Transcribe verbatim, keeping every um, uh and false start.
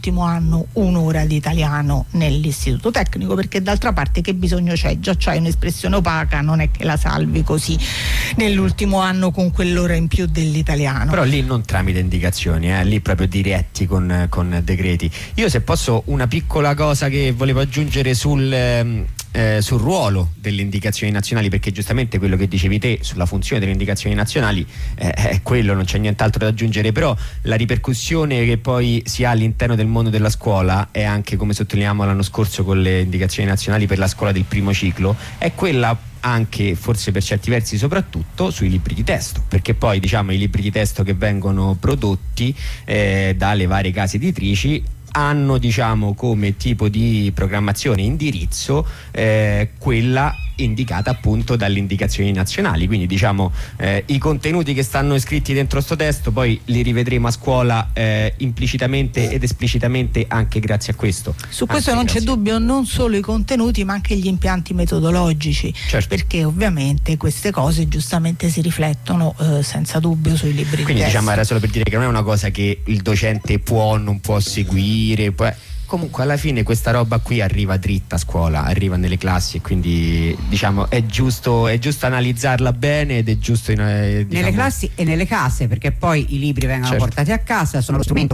ultimo anno un'ora di italiano nell'istituto tecnico, perché d'altra parte che bisogno c'è? Già c'hai un'espressione opaca, non è che la salvi così nell'ultimo anno con quell'ora in più dell'italiano. Però lì non tramite indicazioni, eh, lì proprio diretti con, con decreti. Io, se posso, una piccola cosa che volevo aggiungere sul ehm, Eh, sul ruolo delle indicazioni nazionali, perché giustamente quello che dicevi te sulla funzione delle indicazioni nazionali eh, è quello, non c'è nient'altro da aggiungere, però la ripercussione che poi si ha all'interno del mondo della scuola è anche, come sottolineiamo l'anno scorso con le indicazioni nazionali per la scuola del primo ciclo, è quella anche, forse per certi versi soprattutto, sui libri di testo, perché poi diciamo i libri di testo che vengono prodotti eh, dalle varie case editrici hanno, diciamo, come tipo di programmazione, indirizzo eh, quella indicata appunto dalle indicazioni nazionali, quindi diciamo eh, i contenuti che stanno scritti dentro sto testo poi li rivedremo a scuola eh, implicitamente ed esplicitamente anche grazie a questo. Su questo anche non grazie. c'è dubbio, non solo i contenuti ma anche gli impianti metodologici, certo. Perché ovviamente queste cose giustamente si riflettono eh, senza dubbio sui libri quindi di testo. diciamo era solo per dire che non è una cosa che il docente può o non può seguire, può... comunque alla fine questa roba qui arriva dritta a scuola, arriva nelle classi, e quindi diciamo è giusto, è giusto analizzarla bene ed è giusto in, eh, diciamo... nelle classi e nelle case, perché poi i libri vengono certo. portati a casa, sono lo strumento